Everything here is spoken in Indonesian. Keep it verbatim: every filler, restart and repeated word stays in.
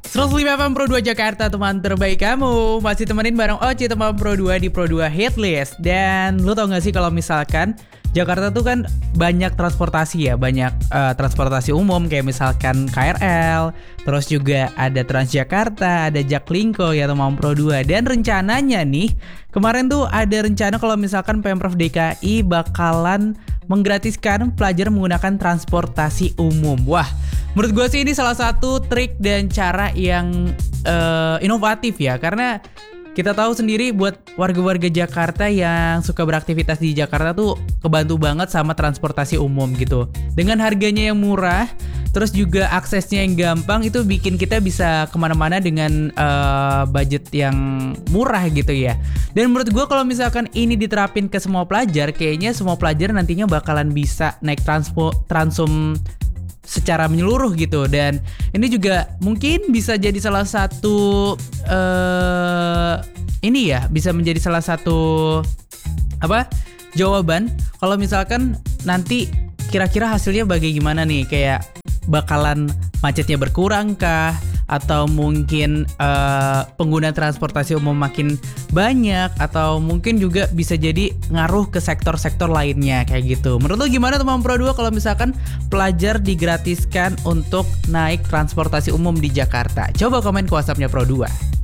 seratus lima F M Pro dua Jakarta, teman terbaik kamu. Masih temenin bareng Oci teman Pro dua di Pro dua Hitlist. Dan lu tau gak sih kalau misalkan Jakarta tuh kan banyak transportasi ya, banyak uh, transportasi umum kayak misalkan K R L, terus juga ada Transjakarta, ada Jaklingko ya teman Pro dua. Dan rencananya nih, kemarin tuh ada rencana kalau misalkan Pemprov D K I bakalan menggratiskan pelajar menggunakan transportasi umum. Wah, menurut gue sih ini salah satu trik dan cara yang uh, inovatif ya, karena kita tahu sendiri buat warga-warga Jakarta yang suka beraktivitas di Jakarta tuh kebantu banget sama transportasi umum gitu. Dengan harganya yang murah, terus juga aksesnya yang gampang, itu bikin kita bisa kemana-mana dengan uh, budget yang murah gitu ya. Dan menurut gue kalau misalkan ini diterapin ke semua pelajar, kayaknya semua pelajar nantinya bakalan bisa naik transpo, transum secara menyeluruh gitu. Dan ini juga mungkin bisa jadi salah satu uh, ini ya, bisa menjadi salah satu apa jawaban kalau misalkan nanti kira-kira hasilnya bagaimana nih, kayak bakalan macetnya berkurang kah, atau mungkin uh, pengguna transportasi umum makin banyak, atau mungkin juga bisa jadi ngaruh ke sektor-sektor lainnya kayak gitu. Menurut lo gimana teman Pro dua kalau misalkan pelajar digratiskan untuk naik transportasi umum di Jakarta? Coba komen ke WhatsAppnya Pro dua.